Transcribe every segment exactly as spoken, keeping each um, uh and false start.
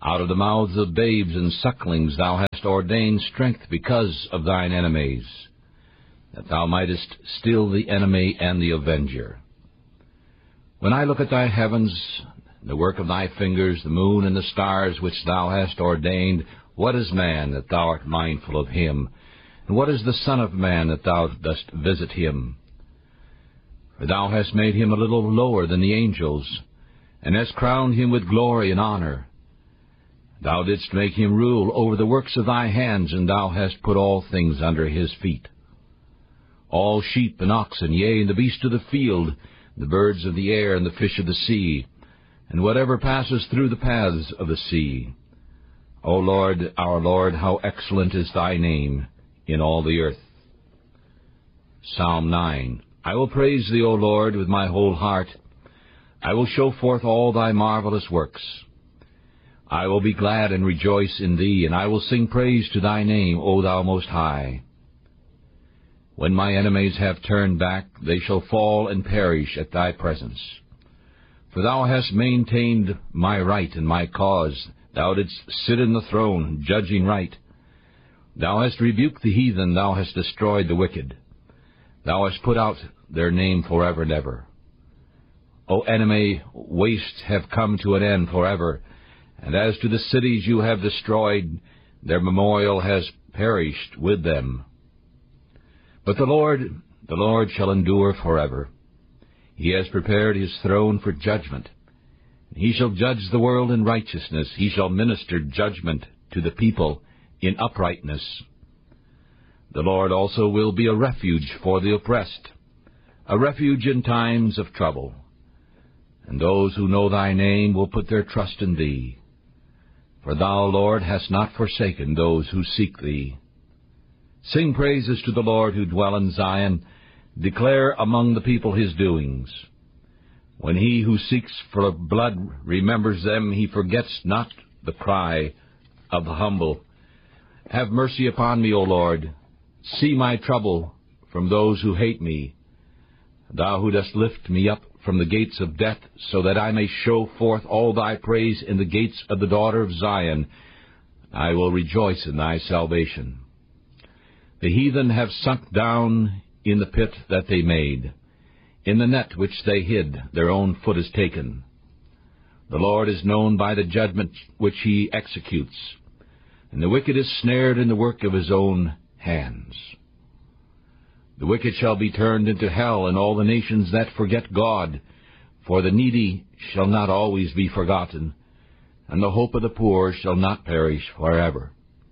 Out of the mouths of babes and sucklings thou hast ordained strength because of thine enemies, that thou mightest still the enemy and the avenger. When I look at thy heavens, the work of thy fingers, the moon and the stars which thou hast ordained, what is man that thou art mindful of him? And what is the Son of Man that thou dost visit him? For thou hast made him a little lower than the angels, and hast crowned him with glory and honor. Thou didst make him rule over the works of thy hands, and thou hast put all things under his feet. All sheep and oxen, yea, and the beasts of the field, the birds of the air, and the fish of the sea, and whatever passes through the paths of the sea. O Lord, our Lord, how excellent is thy name in all the earth. Psalm nine. I will praise thee, O Lord, with my whole heart. I will show forth all thy marvelous works. I will be glad and rejoice in thee, and I will sing praise to thy name, O thou Most High. When my enemies have turned back, they shall fall and perish at thy presence. For thou hast maintained my right and my cause. Thou didst sit in the throne, judging right. Thou hast rebuked the heathen, thou hast destroyed the wicked. Thou hast put out their name forever and ever. O enemy, wastes have come to an end forever. And as to the cities you have destroyed, their memorial has perished with them. But the Lord, the Lord shall endure forever. He has prepared his throne for judgment. He shall judge the world in righteousness. He shall minister judgment to the people in uprightness. The Lord also will be a refuge for the oppressed, a refuge in times of trouble. And those who know thy name will put their trust in thee. For thou, Lord, hast not forsaken those who seek thee. Sing praises to the Lord who dwell in Zion. Declare among the people his doings. When he who seeks for blood remembers them, he forgets not the cry of the humble. Have mercy upon me, O Lord. See my trouble from those who hate me. Thou who dost lift me up from the gates of death, so that I may show forth all thy praise in the gates of the daughter of Zion. I will rejoice in thy salvation. The heathen have sunk down in the pit that they made. In the net which they hid, their own foot is taken. The Lord is known by the judgment which he executes, and the wicked is snared in the work of his own hands. The wicked shall be turned into hell, and all the nations that forget God. For the needy shall not always be forgotten, and the hope of the poor shall not perish forever.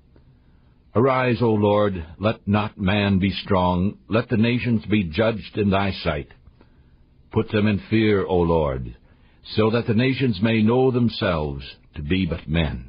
Arise, O Lord, let not man be strong, let the nations be judged in thy sight. Put them in fear, O Lord, so that the nations may know themselves to be but men.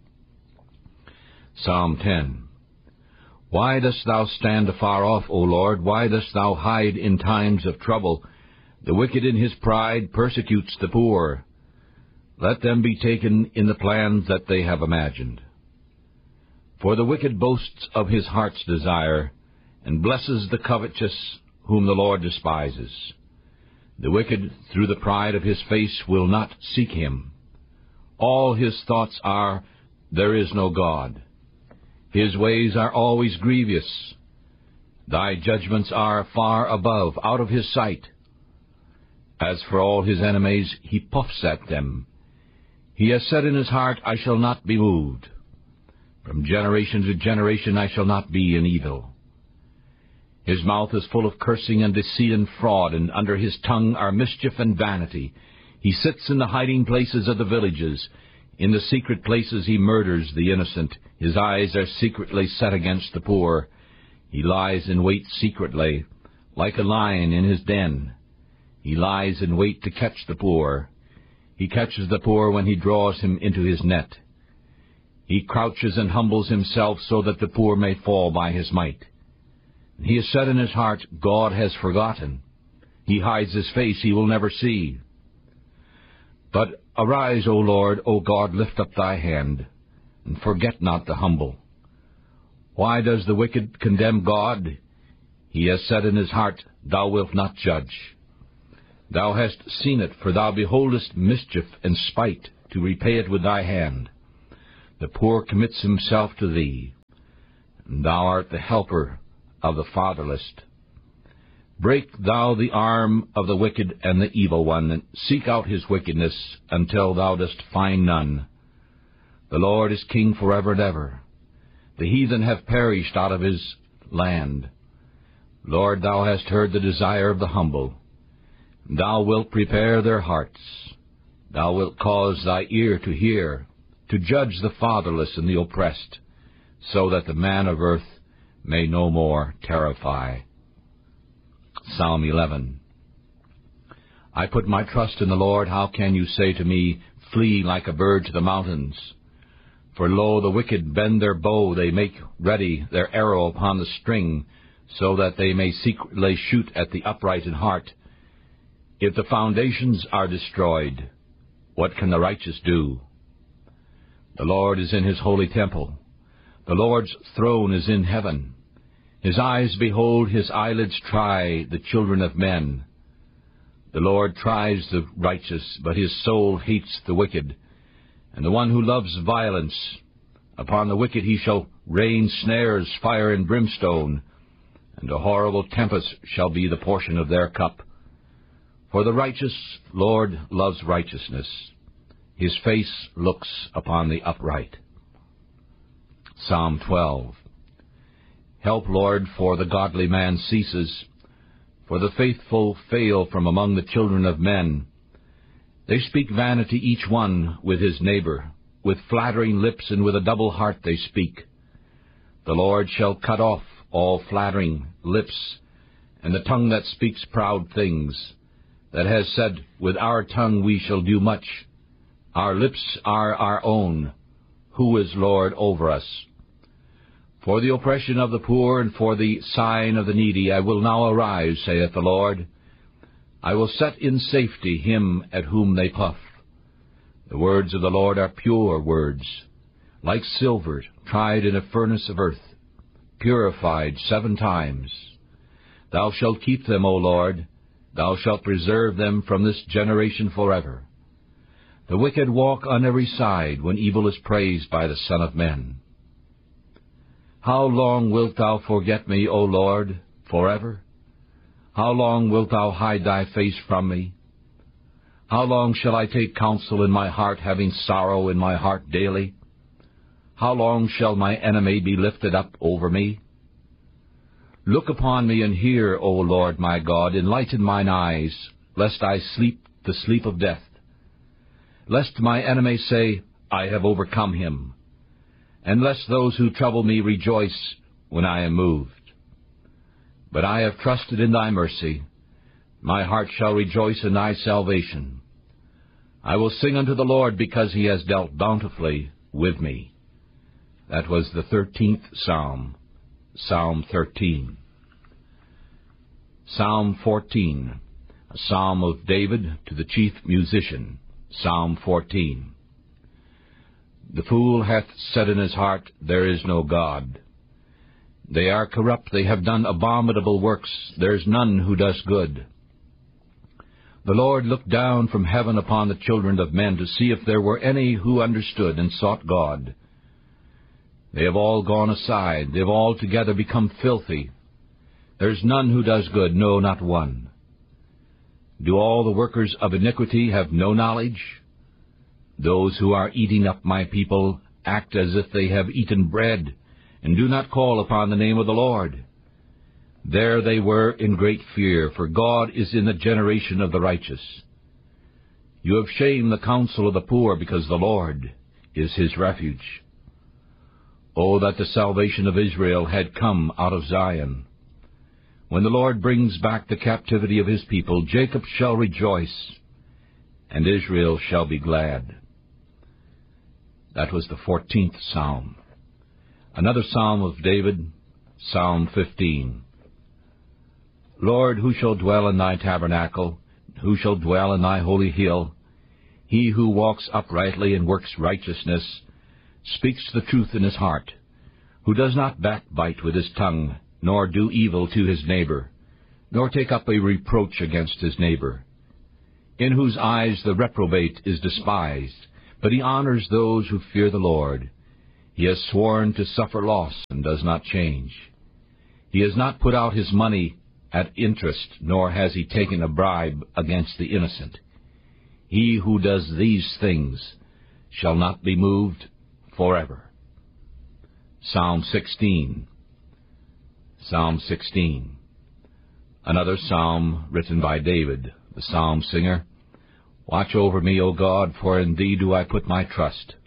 Psalm ten. Why dost thou stand afar off, O Lord? Why dost thou hide in times of trouble? The wicked in his pride persecutes the poor. Let them be taken in the plans that they have imagined. For the wicked boasts of his heart's desire, and blesses the covetous, whom the Lord despises. The wicked, through the pride of his face, will not seek him. All his thoughts are, there is no God. His ways are always grievous. Thy judgments are far above, out of his sight. As for all his enemies, he puffs at them. He has said in his heart, I shall not be moved. From generation to generation I shall not be in evil. His mouth is full of cursing and deceit and fraud, and under his tongue are mischief and vanity. He sits in the hiding places of the villages. In the secret places he murders the innocent. His eyes are secretly set against the poor. He lies in wait secretly, like a lion in his den. He lies in wait to catch the poor. He catches the poor when he draws him into his net. He crouches and humbles himself so that the poor may fall by his might. He has said in his heart, God has forgotten. He hides his face, he will never see. But arise, O Lord, O God, lift up thy hand, and forget not the humble. Why does the wicked condemn God? He has said in his heart, Thou wilt not judge. Thou hast seen it, for thou beholdest mischief and spite, to repay it with thy hand. The poor commits himself to thee. Thou art the helper of the fatherless. Break thou the arm of the wicked and the evil one, and seek out his wickedness until thou dost find none. The Lord is king forever and ever. The heathen have perished out of his land. Lord, thou hast heard the desire of the humble. Thou wilt prepare their hearts. Thou wilt cause thy ear to hear, to judge the fatherless and the oppressed, so that the man of earth may no more terrify. Psalm eleven. I put my trust in the Lord. How can you say to me, flee like a bird to the mountains? For lo, the wicked bend their bow, they make ready their arrow upon the string, so that they may secretly shoot at the upright in heart. If the foundations are destroyed, what can the righteous do? The Lord is in his holy temple. The Lord's throne is in heaven. His eyes behold, his eyelids try the children of men. The Lord tries the righteous, but his soul hates the wicked. And the one who loves violence, upon the wicked he shall rain snares, fire, and brimstone, and a horrible tempest shall be the portion of their cup. For the righteous Lord loves righteousness. His face looks upon the upright. Psalm twelve. Help, Lord, for the godly man ceases, for the faithful fail from among the children of men. They speak vanity each one with his neighbor. With flattering lips and with a double heart they speak. The Lord shall cut off all flattering lips, and the tongue that speaks proud things, that has said, with our tongue we shall do much. Our lips are our own. Who is Lord over us? For the oppression of the poor and for the sighing of the needy I will now arise, saith the Lord. I will set in safety him at whom they puff. The words of the Lord are pure words, like silver tried in a furnace of earth, purified seven times. Thou shalt keep them, O Lord. Thou shalt preserve them from this generation forever. The wicked walk on every side when evil is praised by the Son of Men. How long wilt thou forget me, O Lord, forever? How long wilt thou hide thy face from me? How long shall I take counsel in my heart, having sorrow in my heart daily? How long shall my enemy be lifted up over me? Look upon me and hear, O Lord my God, enlighten mine eyes, lest I sleep the sleep of death. Lest my enemy say, I have overcome him, and lest those who trouble me rejoice when I am moved. But I have trusted in thy mercy. My heart shall rejoice in thy salvation. I will sing unto the Lord, because he has dealt bountifully with me. That was the thirteenth Psalm, Psalm thirteen. Psalm fourteen, a psalm of David to the chief musician, Psalm fourteen. The fool hath said in his heart, there is no God. They are corrupt, they have done abominable works, there is none who does good. The Lord looked down from heaven upon the children of men to see if there were any who understood and sought God. They have all gone aside, they have altogether become filthy. There is none who does good, no, not one. Do all the workers of iniquity have no knowledge? Those who are eating up my people act as if they have eaten bread, and do not call upon the name of the Lord. There they were in great fear, for God is in the generation of the righteous. You have shamed the counsel of the poor, because the Lord is his refuge. Oh, that the salvation of Israel had come out of Zion. When the Lord brings back the captivity of his people, Jacob shall rejoice, and Israel shall be glad. That was the fourteenth Psalm. Another Psalm of David, Psalm fifteen. Lord, who shall dwell in thy tabernacle? Who shall dwell in thy holy hill? He who walks uprightly and works righteousness, speaks the truth in his heart, who does not backbite with his tongue, nor do evil to his neighbor, nor take up a reproach against his neighbor, in whose eyes the reprobate is despised, but he honors those who fear the Lord. He has sworn to suffer loss and does not change. He has not put out his money at interest, nor has he taken a bribe against the innocent. He who does these things shall not be moved forever. Psalm sixteen. Psalm sixteen. Another psalm written by David, the psalm singer. Watch over me, O God, for in thee do I put my trust.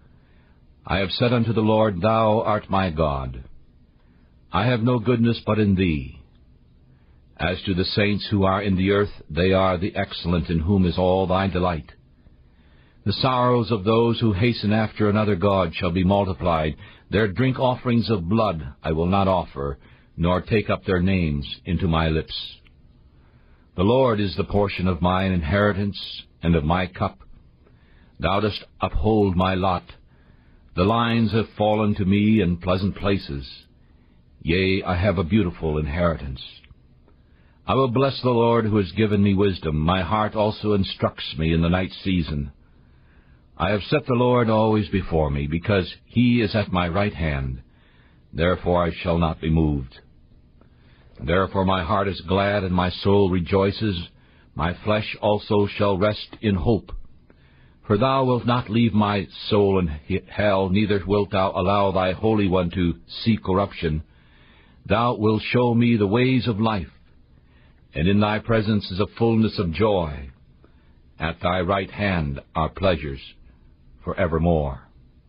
I have said unto the Lord, Thou art my God. I have no goodness but in thee. As to the saints who are in the earth, they are the excellent, in whom is all thy delight. The sorrows of those who hasten after another god shall be multiplied. Their drink offerings of blood I will not offer, nor take up their names into my lips. The Lord is the portion of mine inheritance and of my cup. Thou dost uphold my lot. The lines have fallen to me in pleasant places. Yea, I have a beautiful inheritance. I will bless the Lord who has given me wisdom. My heart also instructs me in the night season. I have set the Lord always before me, because he is at my right hand. Therefore I shall not be moved. Therefore my heart is glad, and my soul rejoices. My flesh also shall rest in hope. For thou wilt not leave my soul in hell, neither wilt thou allow thy Holy One to see corruption. Thou wilt show me the ways of life, and in thy presence is a fullness of joy. At thy right hand are pleasures forevermore.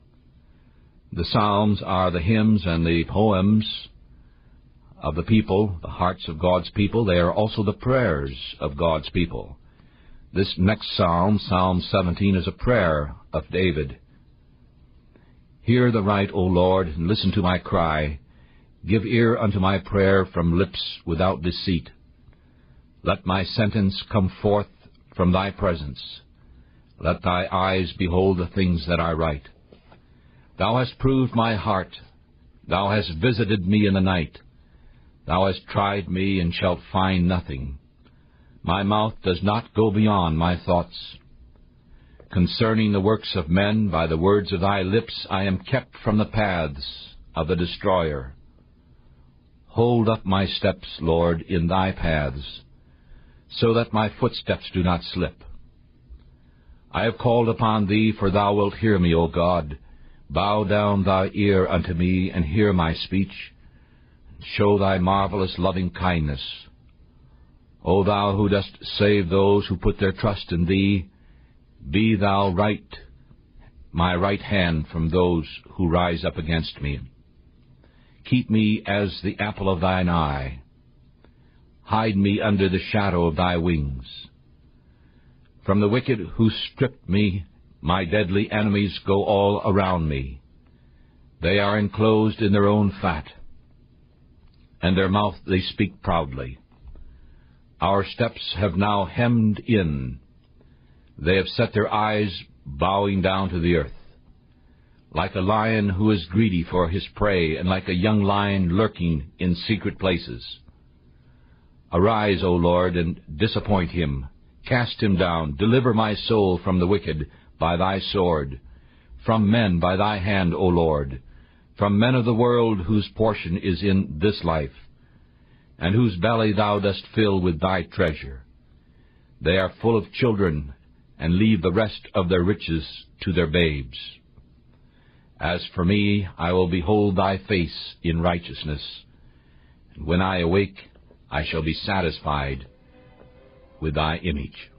The Psalms are the hymns and the poems of the people, the hearts of God's people. They are also the prayers of God's people. This next psalm, Psalm seventeen, is a prayer of David. Hear the right, O Lord, and listen to my cry. Give ear unto my prayer from lips without deceit. Let my sentence come forth from thy presence. Let thy eyes behold the things that are right. Thou hast proved my heart. Thou hast visited me in the night. Thou hast tried me, and shalt find nothing. My mouth does not go beyond my thoughts. Concerning the works of men, by the words of thy lips, I am kept from the paths of the destroyer. Hold up my steps, Lord, in thy paths, so that my footsteps do not slip. I have called upon thee, for thou wilt hear me, O God. Bow down thy ear unto me, and hear my speech. Show thy marvelous loving kindness. O thou who dost save those who put their trust in thee, be thou right, my right hand from those who rise up against me. Keep me as the apple of thine eye. Hide me under the shadow of thy wings. From the wicked who stripped me, my deadly enemies go all around me. They are enclosed in their own fat, and their mouth they speak proudly. Our steps have now hemmed in. They have set their eyes bowing down to the earth. Like a lion who is greedy for his prey, and like a young lion lurking in secret places. Arise, O Lord, and disappoint him. Cast him down. Deliver my soul from the wicked by thy sword, from men by thy hand, O Lord, from men of the world whose portion is in this life, and whose belly thou dost fill with thy treasure. They are full of children, and leave the rest of their riches to their babes. As for me, I will behold thy face in righteousness, and when I awake, I shall be satisfied with thy image.